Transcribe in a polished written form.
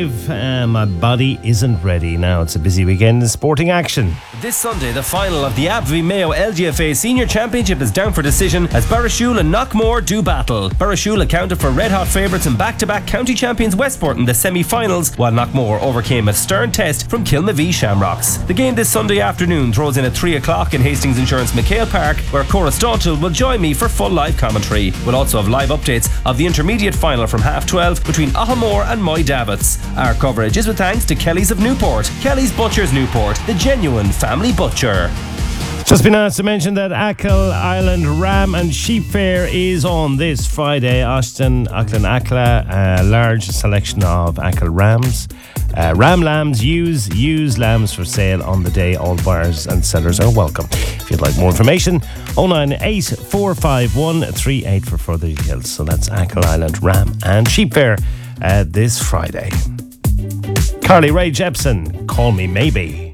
5, my body isn't ready. Now it's a busy weekend in sporting action. This Sunday, the final of the AbbVie Mayo LGFA Senior Championship is down for decision as Barrashule and Knockmore do battle. Barrashule accounted for red-hot favourites and back-to-back county champions Westport in the semi-finals, while Knockmore overcame a stern test from Kilmavee Shamrocks. The game this Sunday afternoon throws in at 3 o'clock in Hastings Insurance McHale Park, where Cora Staunton will join me for full live commentary. We'll also have live updates of the intermediate final from 12:30 between Ahamore and Moy Davits. Our coverage is with thanks to Kelly's of Newport. Kelly's Butchers Newport, the genuine family butcher. Just been asked to mention that Achill Island Ram and Sheep Fair is on this Friday. Auchan Achill a large selection of Achill rams. Ram lambs, used lambs for sale on the day. All buyers and sellers are welcome. If you'd like more information, 098 451 38 for further details. So that's Achill Island Ram and Sheep Fair this Friday. Carly Rae Jepsen, Call Me Maybe.